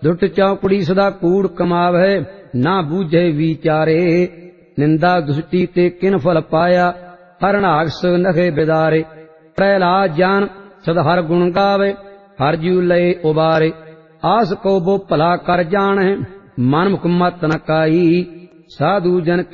दुट चौकड़ी सदा कूड़ कमावै, ना बूझे विचारे। निंदा दुष्टि ते किन फल पाया, हरणाक्ष नखे बिदारे। प्रहलाद जान सद हर गुण गावे, हर जीव लय उबारे। आस को बो भला कर जाने, मन मुख मत न काई। साधु जन